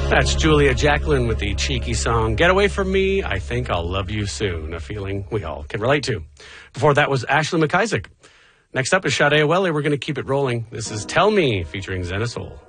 That's Julia Jacqueline with the cheeky song, Get Away From Me, I Think I'll Love You Soon, a feeling we all can relate to. Before that was Ashley McIsaac. Next up is Sade Awele. We're going to keep it rolling. This is Tell Me, featuring Xena Soul.